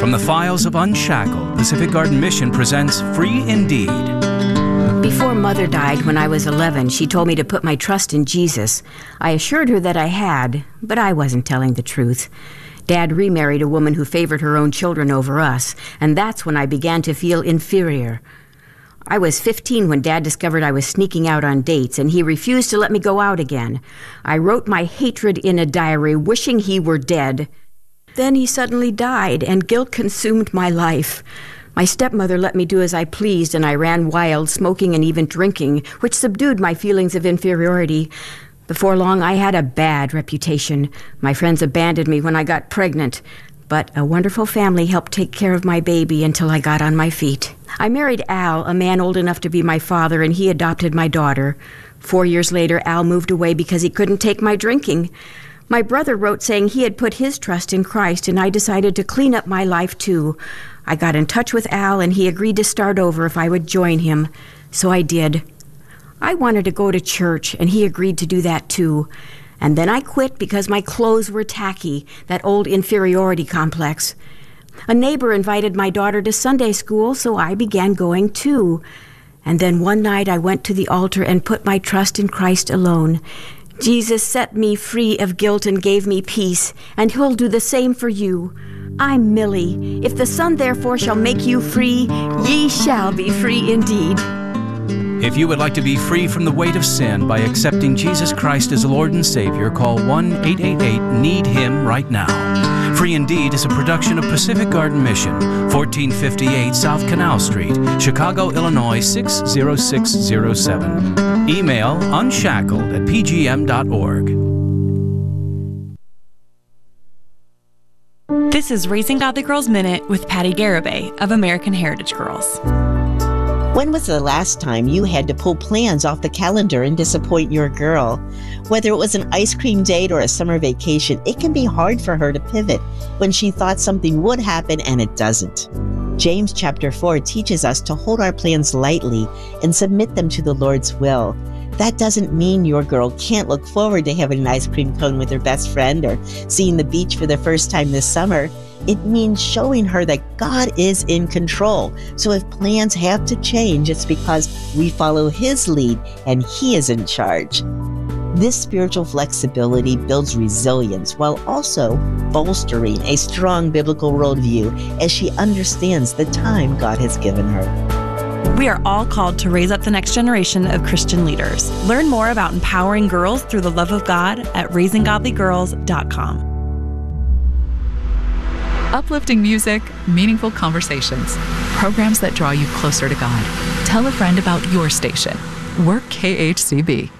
From the files of Unshackled, Pacific Garden Mission presents Free Indeed. Before Mother died when I was 11, she told me to put my trust in Jesus. I assured her that I had, but I wasn't telling the truth. Dad remarried a woman who favored her own children over us, and that's when I began to feel inferior. I was 15 when Dad discovered I was sneaking out on dates, and he refused to let me go out again. I wrote my hatred in a diary, wishing he were dead. Then he suddenly died, and guilt consumed my life. My stepmother let me do as I pleased, and I ran wild, smoking and even drinking, which subdued my feelings of inferiority. Before long, I had a bad reputation. My friends abandoned me when I got pregnant. But a wonderful family helped take care of my baby until I got on my feet. I married Al, a man old enough to be my father, and he adopted my daughter. 4 years later, Al moved away because he couldn't take my drinking. My brother wrote saying he had put his trust in Christ, and I decided to clean up my life too. I got in touch with Al, and he agreed to start over if I would join him. So I did. I wanted to go to church, and he agreed to do that too. And then I quit because my clothes were tacky, that old inferiority complex. A neighbor invited my daughter to Sunday school, so I began going too. And then one night I went to the altar and put my trust in Christ alone. Jesus set me free of guilt and gave me peace, and he'll do the same for you. I'm Millie. If the Son therefore shall make you free, ye shall be free indeed. If you would like to be free from the weight of sin by accepting Jesus Christ as Lord and Savior, call 1-888-NEED-HIM right now. Free Indeed is a production of Pacific Garden Mission, 1458 South Canal Street, Chicago, Illinois 60607. Email unshackled@pgm.org. This is Raising Godly Girls Minute with Patty Garibay of American Heritage Girls. When was the last time you had to pull plans off the calendar and disappoint your girl? Whether it was an ice cream date or a summer vacation, it can be hard for her to pivot when she thought something would happen and it doesn't. James chapter 4 teaches us to hold our plans lightly and submit them to the Lord's will. That doesn't mean your girl can't look forward to having an ice cream cone with her best friend or seeing the beach for the first time this summer. It means showing her that God is in control. So if plans have to change, it's because we follow His lead and He is in charge. This spiritual flexibility builds resilience while also bolstering a strong biblical worldview as she understands the time God has given her. We are all called to raise up the next generation of Christian leaders. Learn more about empowering girls through the love of God at raisinggodlygirls.com. Uplifting music, meaningful conversations, programs that draw you closer to God. Tell a friend about your station. Work KHCB.